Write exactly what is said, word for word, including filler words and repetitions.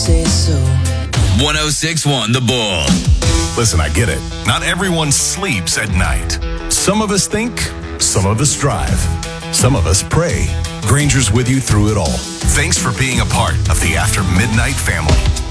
say so. one oh six point one The Bull. Listen, I get it. Not everyone sleeps at night. Some of us think, some of us drive, some of us pray. Granger's with you through it all. Thanks for being a part of the After Midnight family.